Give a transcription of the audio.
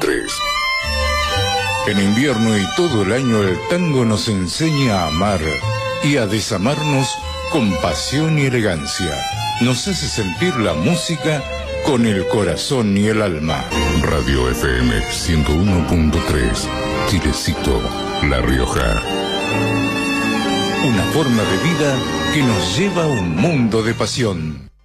101.3. En invierno y todo el año el tango nos enseña a amar y a desamarnos con pasión y elegancia. Nos hace sentir la música con el corazón y el alma. Radio FM 101.3, Chilecito, La Rioja. Una forma de vida que nos lleva a un mundo de pasión.